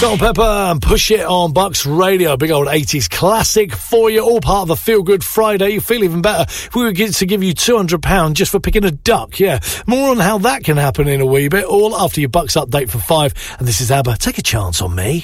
Salt and Pepper and Push It on Bucks Radio. Big old 80s classic for you. All part of the Feel Good Friday. You feel even better if we were to give you £200 just for picking a duck. Yeah. More on how that can happen in a wee bit. All after your Bucks update for 5. And this is ABBA. Take a chance on me.